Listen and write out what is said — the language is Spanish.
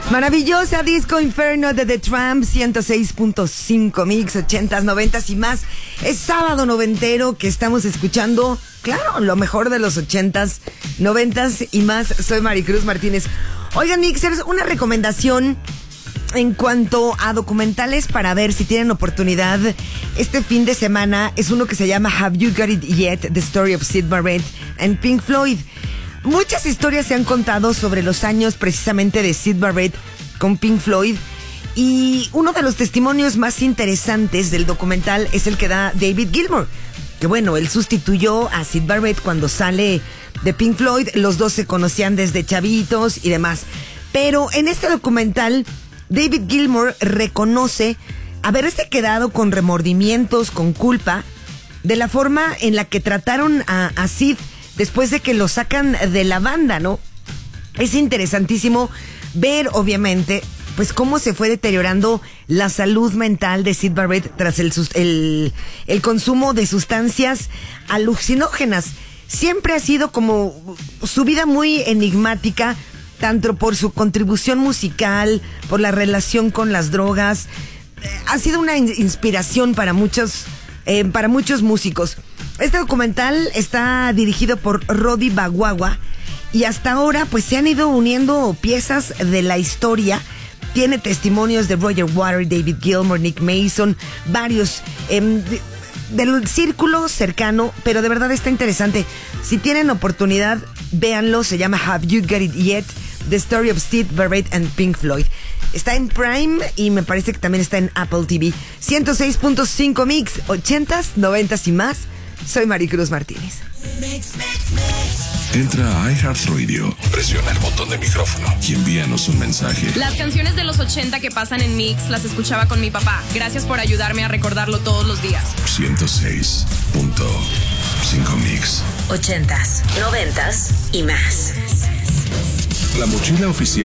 Maravillosa Disco Inferno de The Tramp, 106.5 mix, 80s, 90s y más. Es sábado noventero que estamos escuchando, claro, lo mejor de los 80s, 90s y más. Soy Maricruz Martínez. Oigan, mixers, una recomendación en cuanto a documentales para ver si tienen oportunidad este fin de semana. Es uno que se llama Have You Got It Yet? The Story of Syd Barrett and Pink Floyd. Muchas historias se han contado sobre los años precisamente de Syd Barrett con Pink Floyd, y uno de los testimonios más interesantes del documental es el que da David Gilmour, que bueno, él sustituyó a Syd Barrett cuando sale de Pink Floyd. Los dos se conocían desde chavitos y demás, pero en este documental David Gilmour reconoce haberse quedado con remordimientos, con culpa de la forma en la que trataron a Syd después de que lo sacan de la banda, ¿no? Es interesantísimo ver, obviamente, pues cómo se fue deteriorando la salud mental de Syd Barrett tras el consumo de sustancias alucinógenas. Siempre ha sido como su vida muy enigmática, tanto por su contribución musical, por la relación con las drogas. Ha sido una inspiración para muchos músicos. Este documental está dirigido por Roddy Bagwagwa y hasta ahora pues se han ido uniendo piezas de la historia. Tiene testimonios de Roger Waters, David Gilmour, Nick Mason, varios del círculo cercano, pero de verdad está interesante. Si tienen oportunidad, véanlo. Se llama Have You Got It Yet? The Story of Syd Barrett and Pink Floyd. Está en Prime y me parece que también está en Apple TV. 106.5 mix, 80s, 90s y más. Soy Maricruz Martínez. Entra a iHeartRadio, presiona el botón de micrófono y envíanos un mensaje. Las canciones de los 80 que pasan en Mix las escuchaba con mi papá. Gracias por ayudarme a recordarlo todos los días. 106.5 mix. 80s, 90s y más. La mochila oficial